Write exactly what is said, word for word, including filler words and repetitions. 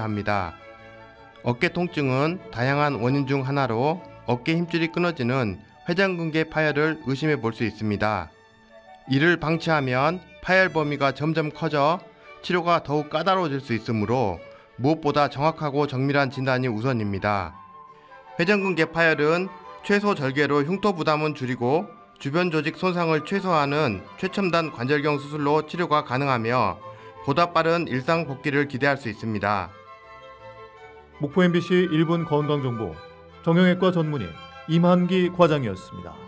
합니다. 어깨 통증은 다양한 원인 중 하나로 어깨 힘줄이 끊어지는 회전근개 파열을 의심해 볼 수 있습니다. 이를 방치하면 파열 범위가 점점 커져 치료가 더욱 까다로워질 수 있으므로 무엇보다 정확하고 정밀한 진단이 우선입니다. 회전근개 파열은 최소 절개로 흉터 부담은 줄이고 주변 조직 손상을 최소화하는 최첨단 관절경 수술로 치료가 가능하며 보다 빠른 일상 복귀를 기대할 수 있습니다. 목포 엠비씨 일 분 건강정보 정형외과 전문의 임한기 과장이었습니다.